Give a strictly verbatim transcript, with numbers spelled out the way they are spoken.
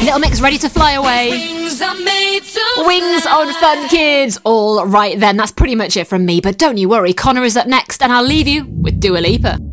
Little Mix ready to fly away. Wings, are made to Wings on Fun Kids. All right then, that's pretty much it from me. But don't you worry, Connor is up next and I'll leave you with Dua Lipa.